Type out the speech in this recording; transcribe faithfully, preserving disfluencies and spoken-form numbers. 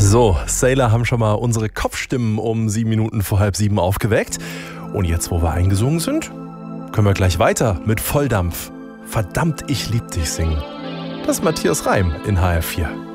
So, Sailor haben schon mal unsere Kopfstimmen um sieben Minuten vor halb sieben aufgeweckt. Und jetzt, wo wir eingesungen sind, können wir gleich weiter mit Volldampf. Verdammt, ich lieb dich singen. Das ist Matthias Reim in H R vier.